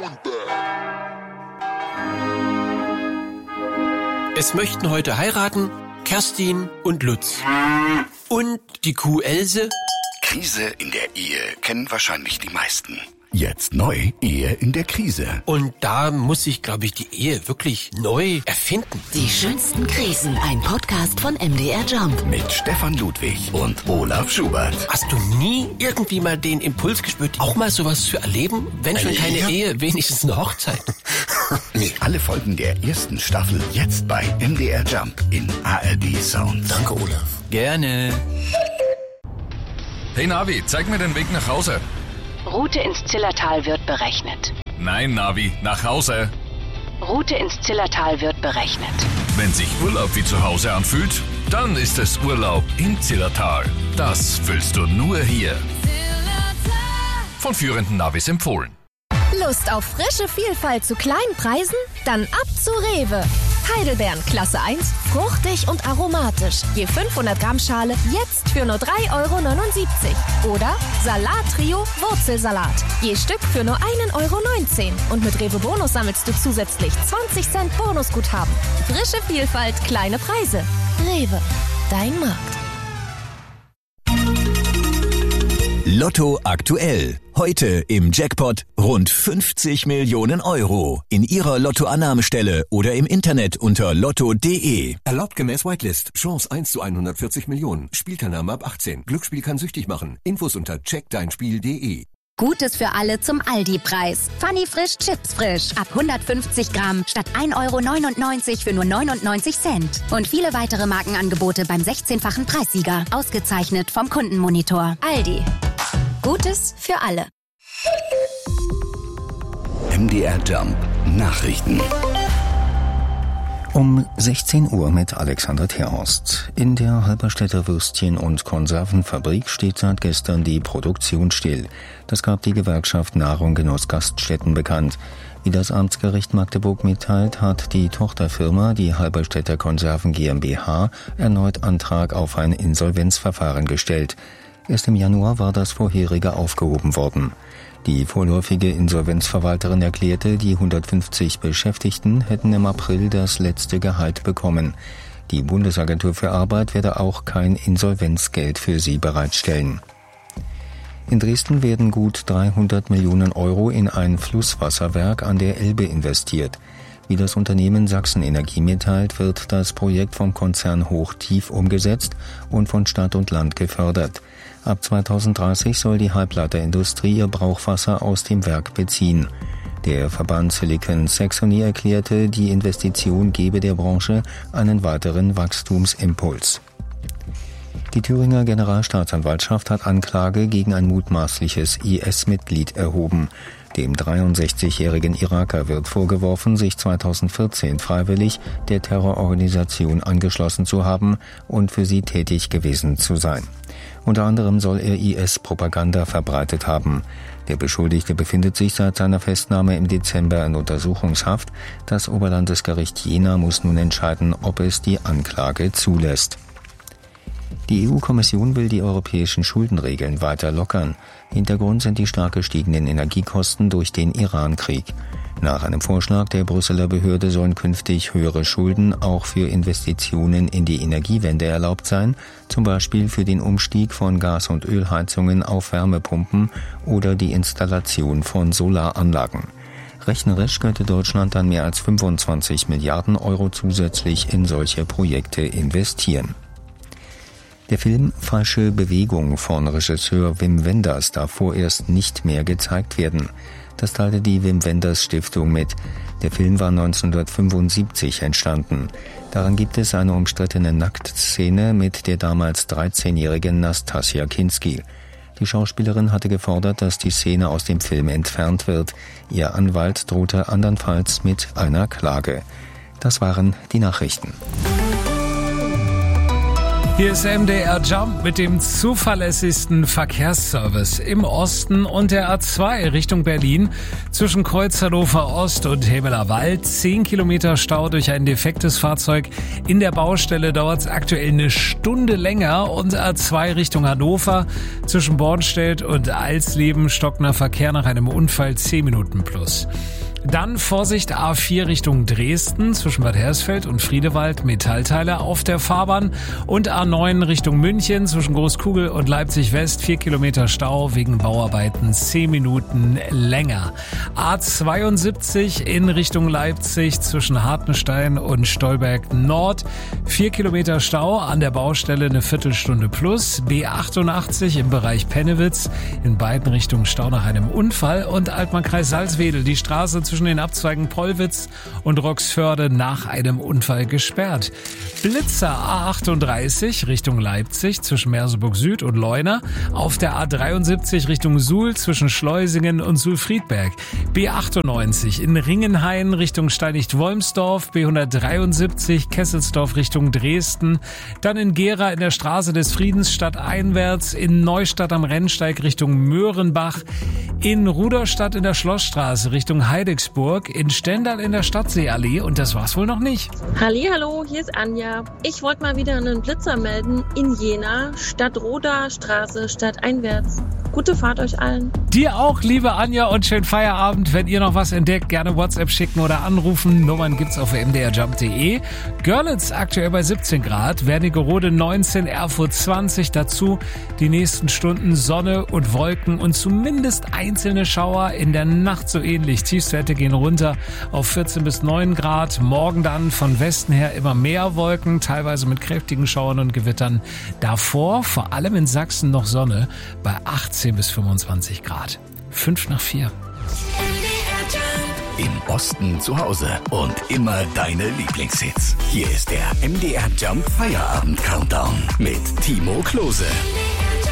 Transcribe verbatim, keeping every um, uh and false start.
Es möchten heute heiraten Kerstin und Lutz. Und die Kuh Else. Krise in der Ehe kennen wahrscheinlich die meisten. Jetzt neu, Ehe in der Krise. Und da muss sich, glaube ich, die Ehe wirklich neu erfinden. Die schönsten Krisen, ein Podcast von M D R Jump. Mit Stefan Ludwig und Olaf Schubert. Hast du nie irgendwie mal den Impuls gespürt, auch mal sowas zu erleben? Wenn schon Eine keine Ehe? Ehe, wenigstens eine Hochzeit. Nee, alle Folgen der ersten Staffel jetzt bei M D R Jump in A R D Sound. Danke, Olaf. Gerne. Hey Navi, zeig mir den Weg nach Hause. Route ins Zillertal wird berechnet. Nein, Navi, nach Hause. Route ins Zillertal wird berechnet. Wenn sich Urlaub wie zu Hause anfühlt, dann ist es Urlaub im Zillertal. Das fühlst du nur hier. Von führenden Navis empfohlen. Lust auf frische Vielfalt zu kleinen Preisen? Dann ab zu Rewe. Heidelbeeren Klasse eins, fruchtig und aromatisch. Je fünfhundert Gramm Schale jetzt für nur drei Euro neunundsiebzig. Oder Salat-Trio Wurzelsalat. Je Stück für nur ein Euro neunzehn. Und mit Rewe Bonus sammelst du zusätzlich zwanzig Cent Bonusguthaben. Frische Vielfalt, kleine Preise. Rewe, dein Markt. Lotto aktuell. Heute im Jackpot rund fünfzig Millionen Euro. In Ihrer Lottoannahmestelle oder im Internet unter lotto punkt de. Erlaubt gemäß Whitelist. Chance eins zu hundertvierzig Millionen. Spielteilnahme ab achtzehn. Glücksspiel kann süchtig machen. Infos unter check dein spiel punkt de. Gutes für alle zum Aldi-Preis. Funny Frisch Chips Frisch. Ab hundertfünfzig Gramm statt ein Euro neunundneunzig für nur neunundneunzig Cent. Und viele weitere Markenangebote beim sechzehnfachen Preissieger. Ausgezeichnet vom Kundenmonitor. Aldi. Gutes für alle. M D R Jump Nachrichten. Um sechzehn Uhr mit Alexander Terhorst. In der Halberstädter Würstchen- und Konservenfabrik steht seit gestern die Produktion still. Das gab die Gewerkschaft Nahrung Genuss Gaststätten bekannt. Wie das Amtsgericht Magdeburg mitteilt, hat die Tochterfirma, die Halberstädter Konserven GmbH, erneut Antrag auf ein Insolvenzverfahren gestellt. Erst im Januar war das vorherige aufgehoben worden. Die vorläufige Insolvenzverwalterin erklärte, die hundertfünfzig Beschäftigten hätten im April das letzte Gehalt bekommen. Die Bundesagentur für Arbeit werde auch kein Insolvenzgeld für sie bereitstellen. In Dresden werden gut dreihundert Millionen Euro in ein Flusswasserwerk an der Elbe investiert. Wie das Unternehmen Sachsen Energie mitteilt, wird das Projekt vom Konzern Hochtief umgesetzt und von Stadt und Land gefördert. Ab zweitausenddreißig soll die Halbleiterindustrie ihr Brauchwasser aus dem Werk beziehen. Der Verband Silicon Saxony erklärte, die Investition gebe der Branche einen weiteren Wachstumsimpuls. Die Thüringer Generalstaatsanwaltschaft hat Anklage gegen ein mutmaßliches I S-Mitglied erhoben. Dem dreiundsechzigjährigen Iraker wird vorgeworfen, sich zweitausendvierzehn freiwillig der Terrororganisation angeschlossen zu haben und für sie tätig gewesen zu sein. Unter anderem soll er I S-Propaganda verbreitet haben. Der Beschuldigte befindet sich seit seiner Festnahme im Dezember in Untersuchungshaft. Das Oberlandesgericht Jena muss nun entscheiden, ob es die Anklage zulässt. Die E U-Kommission will die europäischen Schuldenregeln weiter lockern. Hintergrund sind die stark gestiegenen Energiekosten durch den Iran-Krieg. Nach einem Vorschlag der Brüsseler Behörde sollen künftig höhere Schulden auch für Investitionen in die Energiewende erlaubt sein, zum Beispiel für den Umstieg von Gas- und Ölheizungen auf Wärmepumpen oder die Installation von Solaranlagen. Rechnerisch könnte Deutschland dann mehr als fünfundzwanzig Milliarden Euro zusätzlich in solche Projekte investieren. Der Film Falsche Bewegung von Regisseur Wim Wenders darf vorerst nicht mehr gezeigt werden. Das teilte die Wim Wenders Stiftung mit. Der Film war neunzehnhundertfünfundsiebzig entstanden. Daran gibt es eine umstrittene Nacktszene mit der damals dreizehnjährigen Nastassja Kinski. Die Schauspielerin hatte gefordert, dass die Szene aus dem Film entfernt wird. Ihr Anwalt drohte andernfalls mit einer Klage. Das waren die Nachrichten. Hier ist M D R Jump mit dem zuverlässigsten Verkehrsservice im Osten und der A zwei Richtung Berlin zwischen Kreuz Hannover Ost und Hebeler Wald. Zehn Kilometer Stau durch ein defektes Fahrzeug. In der Baustelle dauert es aktuell eine Stunde länger. Und A zwei Richtung Hannover zwischen Bornstedt und Alsleben stockender Verkehr nach einem Unfall zehn Minuten plus. Dann Vorsicht A vier Richtung Dresden zwischen Bad Hersfeld und Friedewald, Metallteile auf der Fahrbahn und A neun Richtung München zwischen Großkugel und Leipzig West, vier Kilometer Stau wegen Bauarbeiten, zehn Minuten länger. A zweiundsiebzig in Richtung Leipzig zwischen Hartenstein und Stolberg Nord, vier Kilometer Stau an der Baustelle, eine Viertelstunde plus. B achtundachtzig im Bereich Pennewitz, in beiden Richtungen Stau nach einem Unfall und Altmark-Kreis Salzwedel, die Straße zwischen den Abzweigen Pollwitz und Roxförde nach einem Unfall gesperrt. Blitzer A achtunddreißig Richtung Leipzig zwischen Merseburg Süd und Leuna. Auf der A dreiundsiebzig Richtung Suhl zwischen Schleusingen und Suhl-Friedberg. B achtundneunzig in Ringenhain Richtung Steinigt-Wolmsdorf. B hundertdreiundsiebzig Kesselsdorf Richtung Dresden. Dann in Gera in der Straße des Friedens stadteinwärts. In Neustadt am Rennsteig Richtung Möhrenbach. In Rudolstadt in der Schlossstraße Richtung Heidecksburg. In Stendal in der Stadtseeallee. Und das war's wohl noch nicht. Hallihallo, hier ist Anja. Ich wollte mal wieder einen Blitzer melden in Jena, Stadtroda Straße, stadteinwärts. Gute Fahrt euch allen. Dir auch, liebe Anja, und schönen Feierabend. Wenn ihr noch was entdeckt, gerne WhatsApp schicken oder anrufen. Nummern gibt's auf m d r jump punkt d e. Görlitz aktuell bei siebzehn Grad, Wernigerode neunzehn, Erfurt zwanzig. Dazu die nächsten Stunden Sonne und Wolken und zumindest einzelne Schauer. In der Nacht so ähnlich. Tiefstwerte gehen runter auf vierzehn bis neun Grad. Morgen dann von Westen her immer mehr Wolken, teilweise mit kräftigen Schauern und Gewittern. Davor vor allem in Sachsen noch Sonne bei achtzehn bis fünfundzwanzig Grad. Fünf nach vier. Im Osten zu Hause und immer deine Lieblingshits. Hier ist der M D R Jump Feierabend Countdown mit Timo Klose.